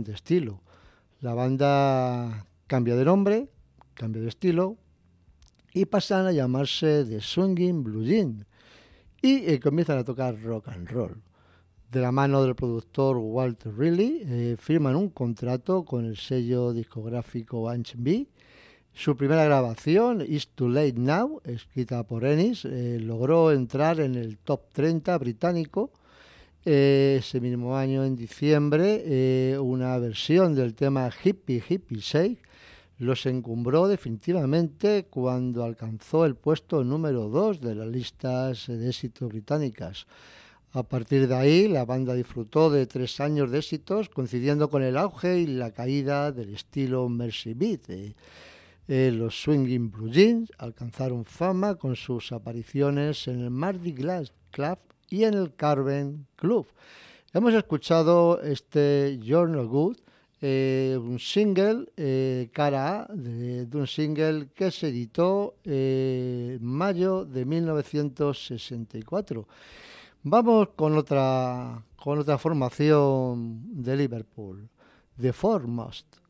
de estilo. La banda cambia de nombre, cambia de estilo y pasan a llamarse The Swinging Blue Jeans y comienzan a tocar rock and roll. De la mano del productor Walter Riley, firman un contrato con el sello discográfico H&B. Su primera grabación, It's Too Late Now, escrita por Ennis, logró entrar en el top 30 británico. Ese mismo año, en diciembre, una versión del tema Hippie Hippie Shake los encumbró definitivamente cuando alcanzó el puesto número 2 de las listas de éxitos británicas. A partir de ahí, la banda disfrutó de 3 años de éxitos, coincidiendo con el auge y la caída del estilo Mercy Beat. Los Swinging Blue Jeans alcanzaron fama con sus apariciones en el Mardi Gras Club y en el Cavern Club. Hemos escuchado este You're No Good, un single, cara A, de un single que se editó en mayo de 1964. Vamos con otra formación de Liverpool, The Foremost.